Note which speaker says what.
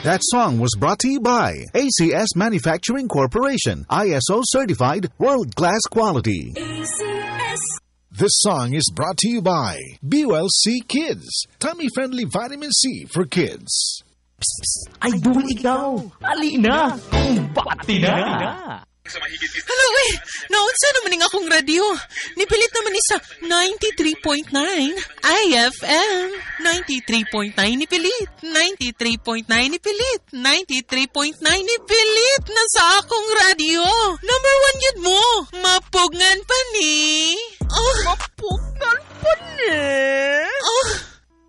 Speaker 1: That song was brought to you by ACS Manufacturing Corporation, ISO certified world-class quality.
Speaker 2: ACS.
Speaker 3: This song is brought to you by BULC Kids, tummy-friendly vitamin C for kids.
Speaker 4: Idol ikaw! Alina! Kumbati na!
Speaker 5: Hello naunsa naman ng akong radio. Nipilit naman ni sa 93.9 IFM. 93.9 nipilit. 93.9 nipilit. 93.9 nipilit na sa akong radio. Number 1 yun mo. Mapugngan pa ni.
Speaker 4: Mapugngan pa ni?